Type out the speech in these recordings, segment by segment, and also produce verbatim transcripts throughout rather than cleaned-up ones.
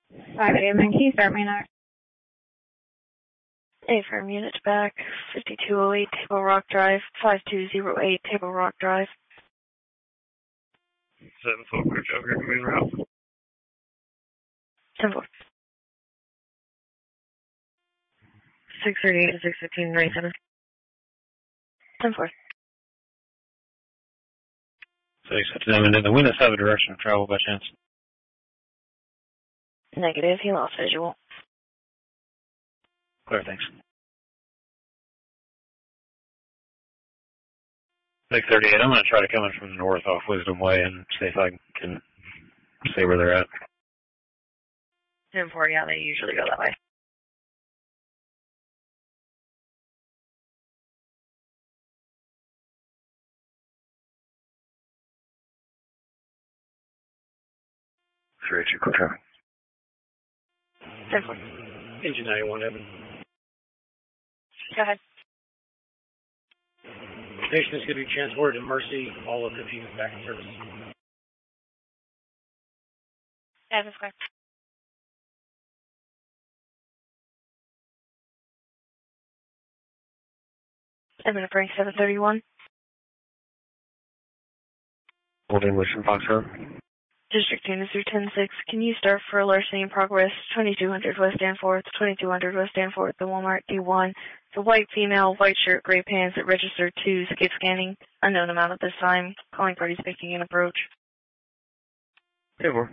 five Amen. Can you start me next? A firm units back, fifty-two oh eight Table Rock Drive, five two oh eight Table Rock Drive. seven four, clear Joker, main route. ten four. six thirty-eight to six fifteen, right center. ten four. six fifty-nine, did the windows have a direction of travel by chance? Negative, he lost visual. Clear, thanks. six thirty-eight, I'm going to try to come in from the north off Wisdom Way and see if I can see where they're at. ten four, yeah, they usually go that way. three two, clear traffic. ten four. Engine ninety-one, Evan. Go ahead. Station is going to be transported to Mercy, all of the units back in service. Evan Square. Evan Frank seven thirty-one. Old English and Foxtrot. District Unit through ten six. Can you start for larceny in progress? twenty-two hundred West Danforth, twenty-two hundred West Danforth, the Walmart D one. The white female, white shirt, gray pants at register two, skip scanning. Unknown amount at this time. Calling parties making an approach. ten four.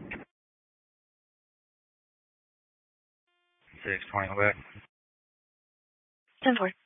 six twenty, go back. ten four.